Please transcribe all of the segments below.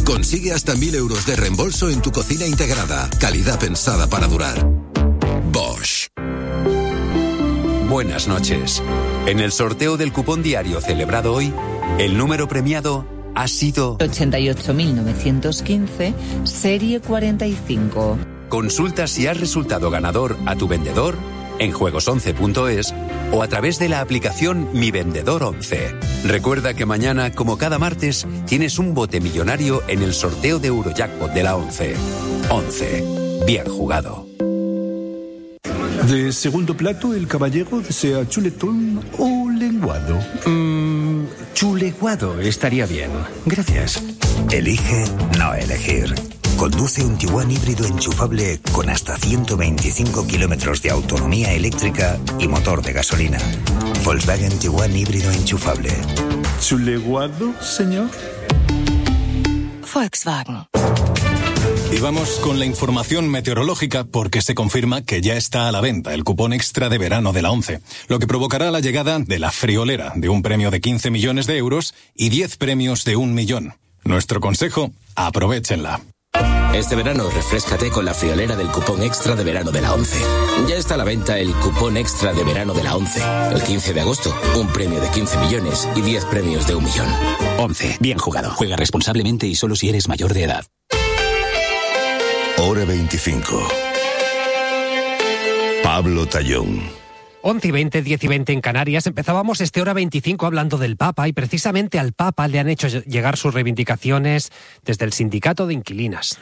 Consigue hasta 1.000 euros de reembolso en tu cocina integrada. Calidad pensada para durar. Bosch. Buenas noches. En el sorteo del cupón diario celebrado hoy, el número premiado ha sido 88.915, serie 45. Consulta si has resultado ganador a tu vendedor en juegos11.es o a través de la aplicación Mi Vendedor 11. Recuerda que mañana, como cada martes, tienes un bote millonario en el sorteo de Eurojackpot de la 11. 11. Bien jugado. De segundo plato, el caballero desea chuletón o lenguado. Chuleguado estaría bien. Gracias. Elige no elegir. Conduce un Tiguan híbrido enchufable con hasta 125 kilómetros de autonomía eléctrica y motor de gasolina. Volkswagen Tiguan híbrido enchufable. ¿Chuleguado, señor? Volkswagen. Y vamos con la información meteorológica porque se confirma que ya está a la venta el cupón extra de verano de la 11, lo que provocará la llegada de la friolera de un premio de 15 millones de euros y 10 premios de 1 millón. Nuestro consejo, aprovéchenla. Este verano refréscate con la friolera del cupón extra de verano de la 11. Ya está a la venta el cupón extra de verano de la 11. El 15 de agosto, un premio de 15 millones y 10 premios de 1 millón. 11. Bien jugado. Juega responsablemente y solo si eres mayor de edad. Hora 25. Pablo Tallón. 11:20, 10:20 en Canarias. Empezábamos este Hora 25 hablando del Papa y precisamente al Papa le han hecho llegar sus reivindicaciones desde el sindicato de inquilinas.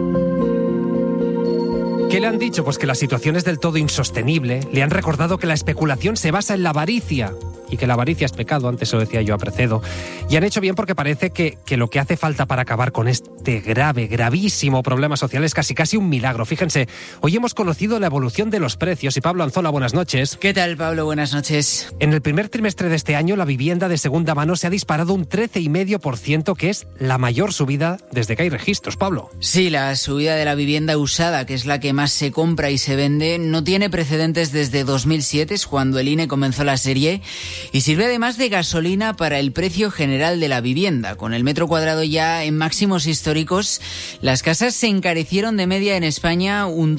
¿Qué le han dicho? Pues que la situación es del todo insostenible. Le han recordado que la especulación se basa en la avaricia y que la avaricia es pecado, antes lo decía yo a Precedo. Y han hecho bien porque parece que lo que hace falta para acabar con este gravísimo problema social es casi un milagro. Fíjense, hoy hemos conocido la evolución de los precios y Pablo Anzola, buenas noches. ¿Qué tal, Pablo? Buenas noches. En el primer trimestre de este año la vivienda de segunda mano se ha disparado un 13,5%, que es la mayor subida desde que hay registros, Pablo. Sí, la subida de la vivienda usada, que es la que más se compra y se vende, no tiene precedentes desde 2007, es cuando el INE comenzó la serie, y sirve además de gasolina para el precio general de la vivienda. Con el metro cuadrado ya en máximos históricos, las casas se encarecieron de media en España un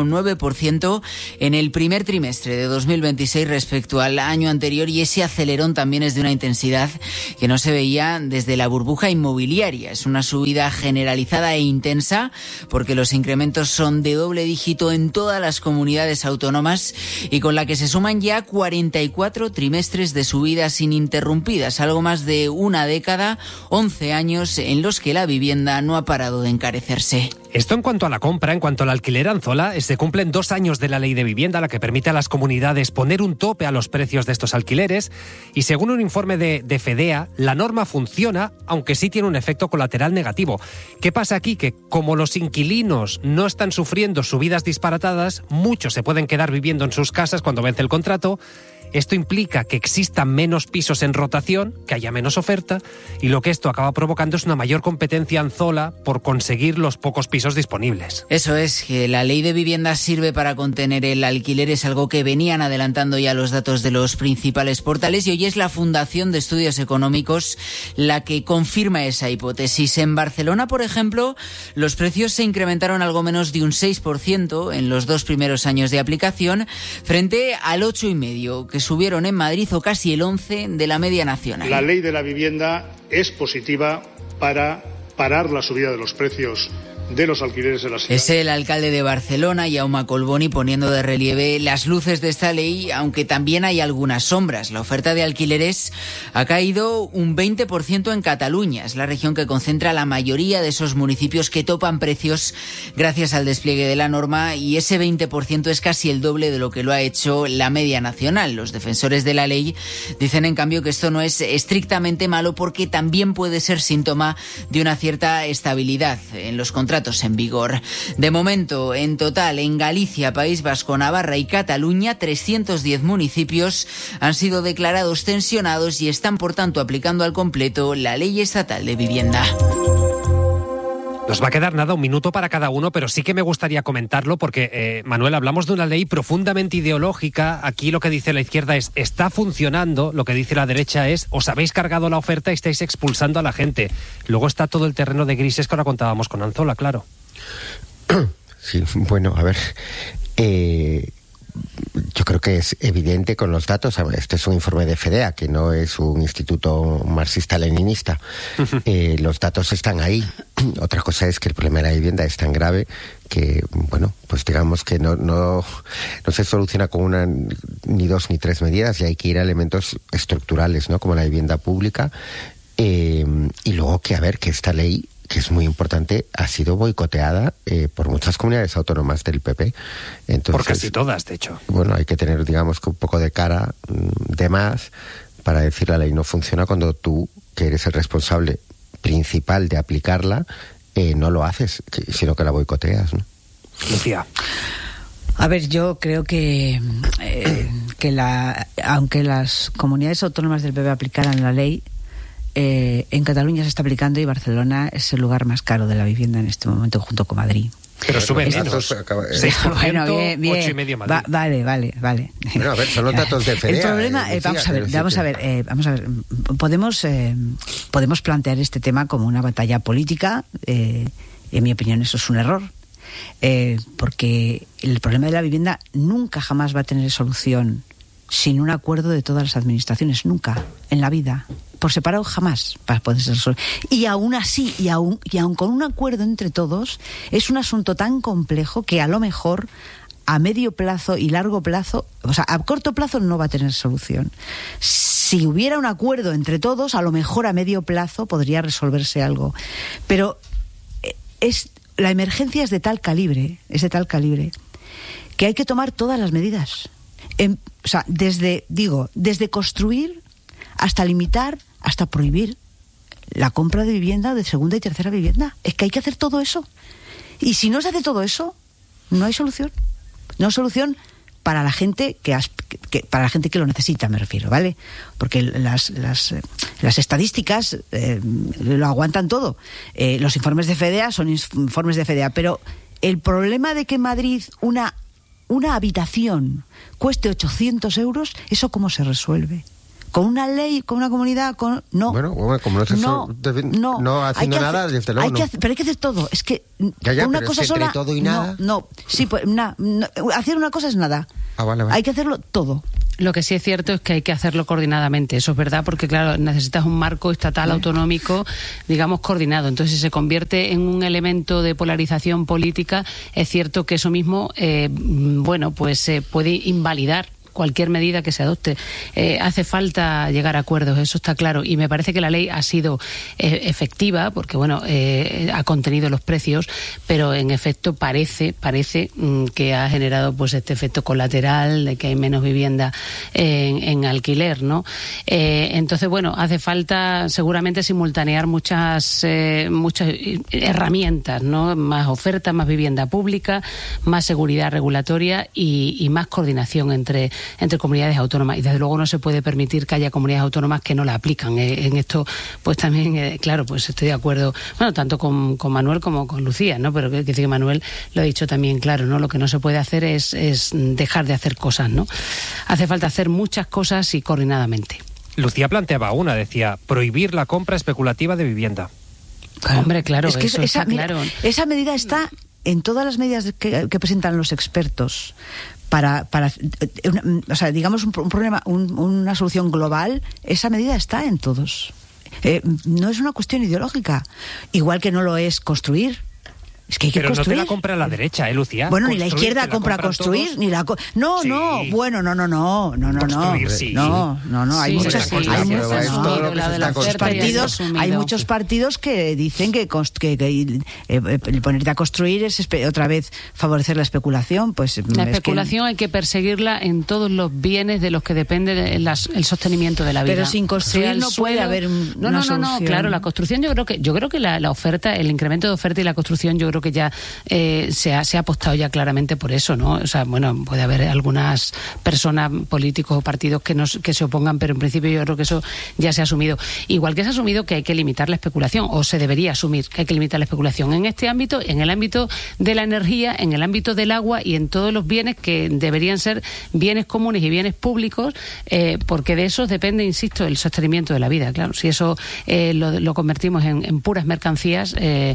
12,9% en el primer trimestre de 2026 respecto al año anterior, y ese acelerón también es de una intensidad que no se veía desde la burbuja inmobiliaria. Es una subida generalizada e intensa porque los incrementos son de doble dígito en todas las comunidades autónomas y con la que se suman ya 44 trimestres de subidas ininterrumpidas, algo más de una década, 11 años en los que la vivienda no ha parado de encarecerse. Esto en cuanto a la compra. En cuanto al alquiler, Anzola, se cumplen 2 años de la ley de vivienda, la que permite a las comunidades poner un tope a los precios de estos alquileres, y según un informe de FEDEA, la norma funciona, aunque sí tiene un efecto colateral negativo. ¿Qué pasa aquí? Que como los inquilinos no están sufriendo subidas disparatadas, muchos se pueden quedar viviendo en sus casas cuando vence el contrato. Esto implica que existan menos pisos en rotación, que haya menos oferta, y lo que esto acaba provocando es una mayor competencia, Anzola, por conseguir los pocos pisos disponibles. Eso es, que la ley de vivienda sirve para contener el alquiler, es algo que venían adelantando ya los datos de los principales portales, y hoy es la Fundación de Estudios Económicos la que confirma esa hipótesis. En Barcelona, por ejemplo, los precios se incrementaron algo menos de un 6% en los 2 primeros años de aplicación, frente al 8,5% que subieron en Madrid, o casi el 11% de la media nacional. La ley de la vivienda es positiva para parar la subida de los precios de los alquileres de la ciudad. Es el alcalde de Barcelona, Jaume Collboni, poniendo de relieve las luces de esta ley, aunque también hay algunas sombras. La oferta de alquileres ha caído un 20% en Cataluña. Es la región que concentra la mayoría de esos municipios que topan precios gracias al despliegue de la norma, y ese 20% es casi el doble de lo que lo ha hecho la media nacional. Los defensores de la ley dicen, en cambio, que esto no es estrictamente malo porque también puede ser síntoma de una cierta estabilidad en los contratos en vigor. De momento, en total, en Galicia, País Vasco, Navarra y Cataluña, 310 municipios han sido declarados tensionados y están, por tanto, aplicando al completo la ley estatal de vivienda. Nos va a quedar nada, un minuto para cada uno, pero sí que me gustaría comentarlo porque, Manuel, hablamos de una ley profundamente ideológica. Aquí lo que dice la izquierda es, está funcionando, lo que dice la derecha es, os habéis cargado la oferta y estáis expulsando a la gente. Luego está todo el terreno de grises que ahora contábamos con Anzola, claro. Sí, bueno, a ver, yo creo que es evidente con los datos. Este es un informe de FEDEA, que no es un instituto marxista-leninista. Los datos están ahí. Otra cosa es que el problema de la vivienda es tan grave que, bueno, pues digamos que no se soluciona con una, ni dos, ni tres medidas, y hay que ir a elementos estructurales, ¿no? Como la vivienda pública. Y luego que, a ver, que esta ley, que es muy importante, ha sido boicoteada por muchas comunidades autónomas del PP. Entonces, por casi todas, de hecho. Bueno, hay que tener, digamos, un poco de cara de más para decir la ley no funciona cuando tú, que eres el responsable principal de aplicarla, no lo haces, sino que la boicoteas, ¿no? Lucía. A ver, yo creo que aunque las comunidades autónomas del PP aplicaran la ley, en Cataluña se está aplicando y Barcelona es el lugar más caro de la vivienda en este momento, junto con Madrid. Pero sube menos. 6%, bueno, bien. 8,5% Madrid. Vale. Bueno, a ver, son los datos de FEDEA. El problema, vamos a ver. Podemos plantear este tema como una batalla política. En mi opinión, eso es un error. Porque el problema de la vivienda nunca jamás va a tener solución sin un acuerdo de todas las administraciones, nunca en la vida, por separado jamás para poder ser resuelto. Y aún así, y aún con un acuerdo entre todos, es un asunto tan complejo que a lo mejor a medio plazo y largo plazo, o sea, a corto plazo no va a tener solución. Si hubiera un acuerdo entre todos, a lo mejor a medio plazo podría resolverse algo. Pero la emergencia es de tal calibre, que hay que tomar todas las medidas. O sea, desde construir hasta limitar, hasta prohibir la compra de vivienda, de segunda y tercera vivienda. Es que hay que hacer todo eso. Y si no se hace todo eso, no hay solución. No hay solución para la gente para la gente que lo necesita, me refiero, ¿vale? Porque las estadísticas lo aguantan todo. Los informes de FEDEA son informes de FEDEA, pero el problema de que en Madrid una habitación cueste 800 euros, ¿eso cómo se resuelve? ¿Con una ley, con una comunidad? No. Bueno, como no haciendo nada, desde luego pero hay que hacer todo. Es que con una cosa sola... entre todo y nada... No. Sí, pues hacer una cosa es nada. Vale. Hay que hacerlo todo. Lo que sí es cierto es que hay que hacerlo coordinadamente, eso es verdad, porque claro, necesitas un marco estatal autonómico, digamos, coordinado. Entonces, si se convierte en un elemento de polarización política, es cierto que eso mismo, pues puede invalidar cualquier medida que se adopte. Hace falta llegar a acuerdos, eso está claro, y me parece que la ley ha sido efectiva porque ha contenido los precios, pero en efecto parece que ha generado pues este efecto colateral de que hay menos vivienda en alquiler, ¿no? Entonces, hace falta seguramente simultanear muchas herramientas, ¿no? Más oferta, más vivienda pública, más seguridad regulatoria y más coordinación entre comunidades autónomas, y desde luego no se puede permitir que haya comunidades autónomas que no la aplican. En esto pues también, claro, pues estoy de acuerdo, tanto con Manuel como con Lucía, ¿no? Pero que Manuel lo ha dicho también claro, ¿no? Lo que no se puede hacer es dejar de hacer cosas, ¿no? Hace falta hacer muchas cosas y coordinadamente. Lucía planteaba decía, prohibir la compra especulativa de vivienda. Claro. Hombre, claro, es que eso está claro. Esa medida está en todas las medidas que presentan los expertos. Digamos un problema, una solución global, esa medida está en todos. No es una cuestión ideológica, igual que no lo es construir. Es que hay que pero construir. No te la compra la derecha, Lucía. Bueno, ni la izquierda compra construir, todos. Ni la no, sí. Bueno, no. Construir, sí. No. Hay muchos partidos que dicen que ponerte a construir es otra vez favorecer la especulación. Pues la especulación hay que perseguirla en todos los bienes de los que depende el sostenimiento de la vida. Pero sin construir no puede haber una solución. Claro, la construcción yo creo que la oferta, el incremento de oferta y la construcción yo creo creo que ya se ha apostado ya claramente por eso, ¿no? O sea, bueno, puede haber algunas personas, políticos o partidos que se opongan, pero en principio yo creo que eso ya se ha asumido. Igual que se ha asumido que hay que limitar la especulación, o se debería asumir que hay que limitar la especulación en este ámbito, en el ámbito de la energía, en el ámbito del agua y en todos los bienes que deberían ser bienes comunes y bienes públicos, porque de esos depende, insisto, el sostenimiento de la vida. Claro, si eso lo convertimos en puras mercancías,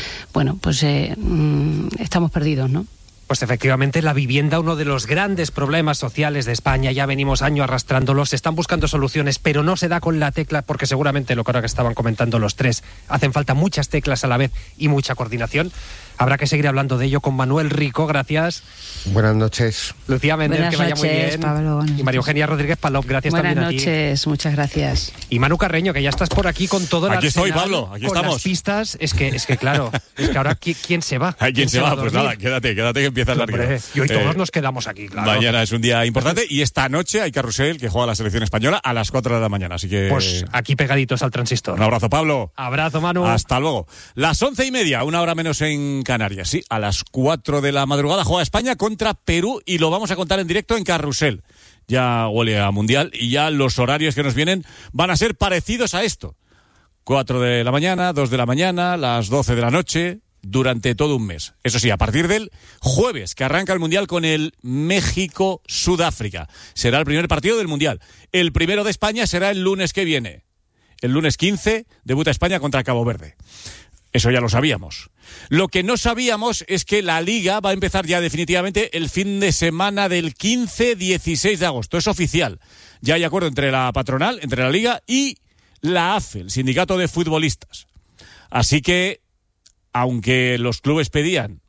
estamos perdidos, ¿no? Pues efectivamente la vivienda, uno de los grandes problemas sociales de España, ya venimos años arrastrándolo, se están buscando soluciones, pero no se da con la tecla, porque seguramente lo que ahora que estaban comentando los tres, hacen falta muchas teclas a la vez y mucha coordinación. Habrá que seguir hablando de ello con Manuel Rico, gracias. Buenas noches. Lucía Méndez, buenas que vaya noches, muy bien. Pablo, y María Eugenia Rodríguez Palop, gracias también a ti. Buenas noches, muchas gracias. Y Manu Carreño, que ya estás por aquí con todo el Aquí arsenal, estoy, Pablo, aquí con estamos. las pistas. Es que claro, es que ahora ¿quién se va? ¿Quién se va? Pues dormir? nada, quédate que empieza el largo. Y hoy todos nos quedamos aquí, claro. Mañana es un día importante y esta noche hay carrusel que juega la selección española a las 4 de la mañana, así que... Pues aquí pegaditos al transistor. Un abrazo, Pablo. Abrazo, Manu. Hasta luego. Las 11:30, una hora menos en Canarias. Sí, a las 4 de la madrugada juega España contra Perú y lo vamos a contar en directo en Carrusel. Ya huele a Mundial y ya los horarios que nos vienen van a ser parecidos a esto. 4 de la mañana, 2 de la mañana, las 12 de la noche, durante todo un mes. Eso sí, a partir del jueves, que arranca el Mundial con el México-Sudáfrica. Será el primer partido del Mundial. El primero de España será el lunes que viene. El lunes 15 debuta España contra Cabo Verde. Eso ya lo sabíamos. Lo que no sabíamos es que la Liga va a empezar ya definitivamente el fin de semana del 15-16 de agosto. Es oficial. Ya hay acuerdo entre la patronal, entre la Liga y la AFE, el Sindicato de Futbolistas. Así que, aunque los clubes pedían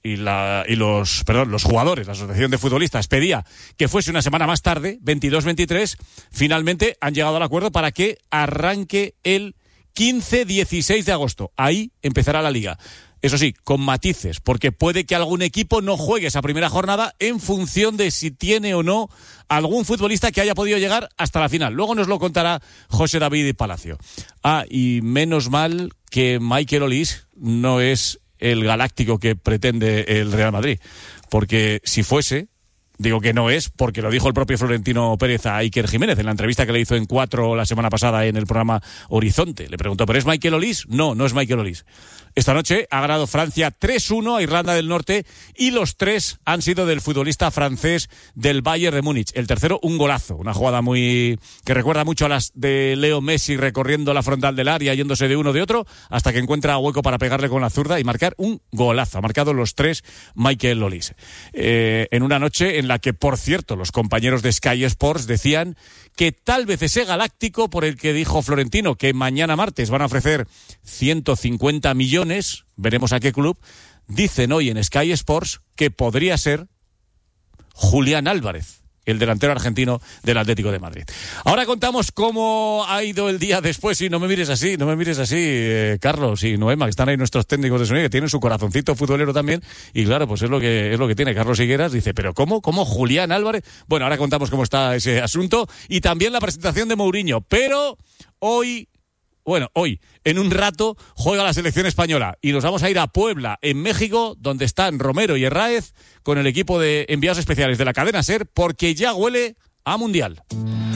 los jugadores, la Asociación de Futbolistas pedía que fuese una semana más tarde, 22-23, finalmente han llegado al acuerdo para que arranque el 15-16 de agosto. Ahí empezará la Liga. Eso sí, con matices, porque puede que algún equipo no juegue esa primera jornada en función de si tiene o no algún futbolista que haya podido llegar hasta la final. Luego nos lo contará José David Palacio. Y menos mal que Mikel Olís no es el galáctico que pretende el Real Madrid, porque si fuese... Digo que no es, porque lo dijo el propio Florentino Pérez a Iker Jiménez en la entrevista que le hizo en 4 la semana pasada en el programa Horizonte. Le preguntó, ¿pero es Mikel Olís? No, no es Mikel Olís. Esta noche ha ganado Francia 3-1 a Irlanda del Norte y los 3 han sido del futbolista francés del Bayern de Múnich. El tercero, un golazo, una jugada que recuerda mucho a las de Leo Messi recorriendo la frontal del área, yéndose de uno de otro, hasta que encuentra hueco para pegarle con la zurda y marcar un golazo. Ha marcado los 3 Mikel Olís. En una noche en la que, por cierto, los compañeros de Sky Sports decían que tal vez ese galáctico por el que dijo Florentino que mañana martes van a ofrecer 150 millones, veremos a qué club, dicen hoy en Sky Sports que podría ser Julián Álvarez, el delantero argentino del Atlético de Madrid. Ahora contamos cómo ha ido el día después, y no me mires así, Carlos y Noema, que están ahí nuestros técnicos de sonido, que tienen su corazoncito futbolero también, y claro, pues es lo que tiene. Carlos Higueras dice, ¿pero cómo Julián Álvarez? Bueno, ahora contamos cómo está ese asunto, y también la presentación de Mourinho, pero hoy, en un rato, juega la selección española y nos vamos a ir a Puebla, en México, donde están Romero y Herráez con el equipo de enviados especiales de la cadena SER, porque ya huele a Mundial.